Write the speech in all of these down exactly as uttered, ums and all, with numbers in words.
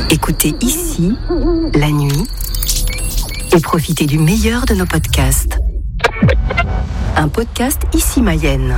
Écoutez ici, la nuit, et profitez du meilleur de nos podcasts. Un podcast Ici Mayenne.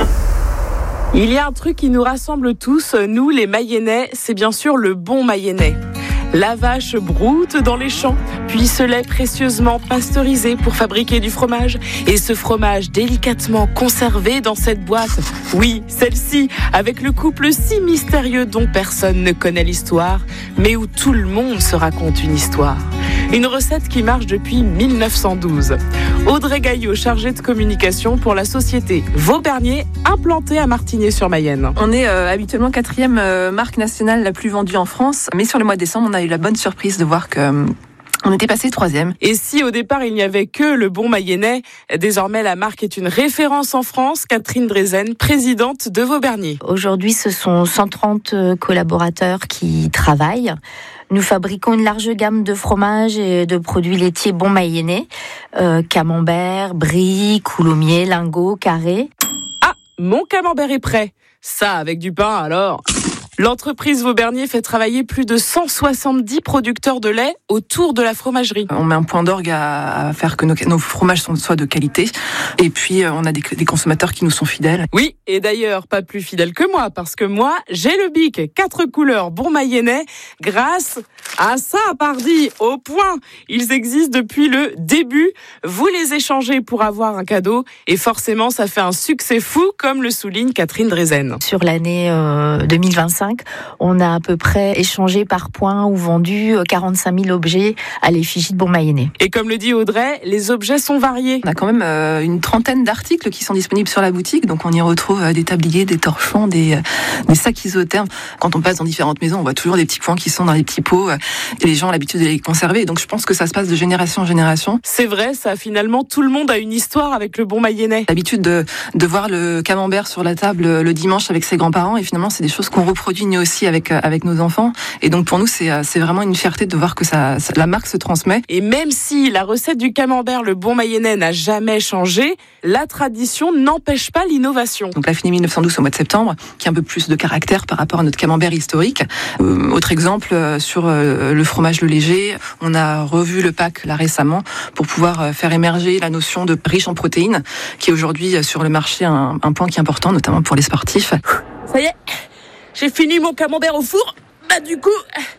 Il y a un truc qui nous rassemble tous, nous les Mayennais, c'est bien sûr le bon mayennais. La vache broute dans les champs, puis ce lait précieusement pasteurisé pour fabriquer du fromage. Et ce fromage délicatement conservé dans cette boîte. Oui, celle-ci, avec le couple si mystérieux dont personne ne connaît l'histoire, mais où tout le monde se raconte une histoire. Une recette qui marche depuis mille neuf cent douze. Audrey Gaillot, chargée de communication pour la société Vaubernier, implantée à Martigny-sur-Mayenne. On est euh, habituellement quatrième euh, marque nationale la plus vendue en France, mais sur le mois de décembre, on a eu la bonne surprise de voir que euh, on était passé troisième. Et si au départ il n'y avait que le bon mayennais, désormais la marque est une référence en France. Catherine Drezen, présidente de Vaubernier. Aujourd'hui, ce sont cent trente collaborateurs qui travaillent. Nous fabriquons une large gamme de fromages et de produits laitiers bon mayennais, euh, camembert, brie, coulommiers, lingots, carrés. Ah, mon camembert est prêt. Ça, avec du pain alors. L'entreprise Vaubernier fait travailler plus de cent soixante-dix producteurs de lait autour de la fromagerie. On met un point d'orgue à, à faire que nos, nos fromages soient de qualité. Et puis, on a des, des consommateurs qui nous sont fidèles. Oui, et d'ailleurs, pas plus fidèles que moi, parce que moi, j'ai le bic, quatre couleurs, bon mayennais, grâce à ça, pardi, au point. Ils existent depuis le début. Vous les échangez pour avoir un cadeau. Et forcément, ça fait un succès fou, comme le souligne Catherine Drezen. Sur l'année euh, deux mille vingt-cinq, on a à peu près échangé par point ou vendu quarante-cinq mille objets à l'effigie de bon mayennais. Et comme le dit Audrey, les objets sont variés. On a quand même euh, une trentaine d'articles qui sont disponibles sur la boutique, donc on y retrouve euh, des tabliers, des torchons, des, euh, des sacs isothermes. Quand on passe dans différentes maisons, on voit toujours des petits coins qui sont dans les petits pots euh, et les gens ont l'habitude de les conserver. Donc je pense que ça se passe de génération en génération. C'est vrai, ça finalement tout le monde a une histoire avec le bon mayennais. L'habitude de, de voir le camembert sur la table le dimanche avec ses grands-parents, et finalement c'est des choses qu'on reproduit nous aussi avec avec nos enfants, et donc pour nous c'est c'est vraiment une fierté de voir que ça, ça la marque se transmet. Et même si la recette du camembert le bon mayennais n'a jamais changé, la tradition n'empêche pas l'innovation. Donc la Finie mille neuf cent douze au mois de septembre, qui a un peu plus de caractère par rapport à notre camembert historique. Euh, autre exemple euh, sur euh, le fromage le léger, on a revu le pack là récemment pour pouvoir euh, faire émerger la notion de riche en protéines, qui est aujourd'hui euh, sur le marché un, un point qui est important, notamment pour les sportifs. Ça y est, j'ai fini mon camembert au four. Bah du coup,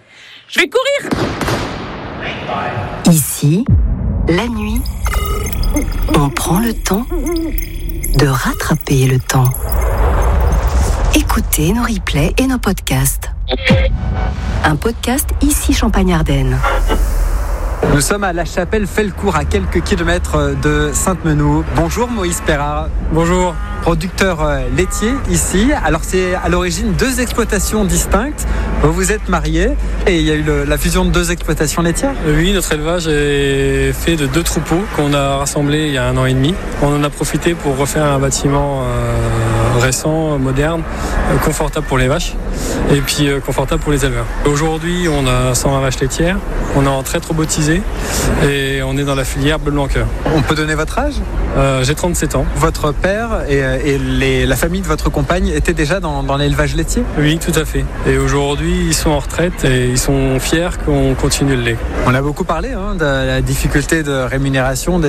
je vais courir. Ici, la nuit, on prend le temps de rattraper le temps. Écoutez nos replays et nos podcasts. Un podcast Ici Champagne-Ardenne. Nous sommes à La Chapelle-Fellecourt, à quelques kilomètres de Sainte-Menehould. Bonjour Moïse Perrard. Bonjour. Producteur laitier ici. Alors c'est à l'origine deux exploitations distinctes. Vous vous êtes mariés et il y a eu le, la fusion de deux exploitations laitières. Oui, notre élevage est fait de deux troupeaux qu'on a rassemblés il y a un an et demi. On en a profité pour refaire un bâtiment euh, récent, moderne, euh, confortable pour les vaches et puis euh, confortable pour les éleveurs. Aujourd'hui, on a cent vingt vaches laitières. On est en traite robotisée et on est dans la filière bleu blanc cœur. On peut donner votre âge ? euh, J'ai trente-sept ans. Votre père et, et les, la famille de votre compagne étaient déjà dans, dans l'élevage laitier ? Oui, tout à fait. Et aujourd'hui, ils sont en retraite et ils sont fiers qu'on continue le lait. On a beaucoup parlé hein, de la difficulté de rémunération des